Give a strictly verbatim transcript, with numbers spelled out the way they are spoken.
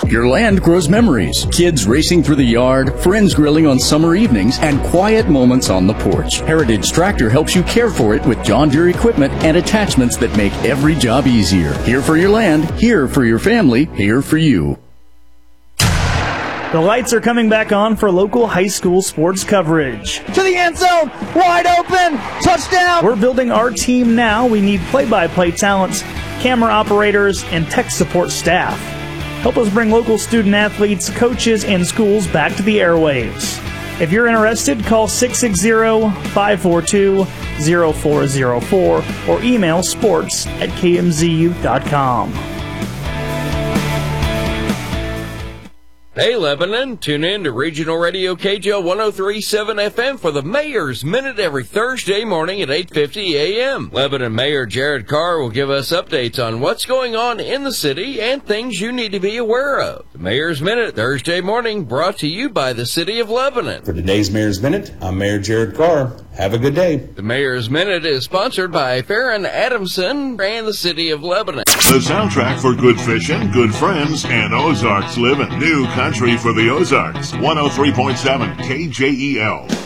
Your land grows memories. Kids racing through the yard, friends grilling on summer evenings, and quiet moments on the porch. Heritage Tractor helps you care for it with John Deere equipment and attachments that make every job easier. Here for your land, here for your family, here for you. The lights are coming back on for local high school sports coverage. To the end zone, wide open, touchdown! We're building our team now. We need play-by-play talents, camera operators, and tech support staff. Help us bring local student-athletes, coaches, and schools back to the airwaves. If you're interested, call six six zero, five four two, zero four zero four or email sports at k m z u dot com. Hey, Lebanon, tune in to Regional Radio K J L one oh three point seven F M for the Mayor's Minute every Thursday morning at eight fifty a m Lebanon Mayor Jared Carr will give us updates on what's going on in the city and things you need to be aware of. The Mayor's Minute, Thursday morning, brought to you by the City of Lebanon. For today's Mayor's Minute, I'm Mayor Jared Carr. Have a good day. The Mayor's Minute is sponsored by Farron Adamson and the City of Lebanon. The soundtrack for good fishing, good friends, and Ozarks living. New country for the Ozarks. one oh three point seven K J E L.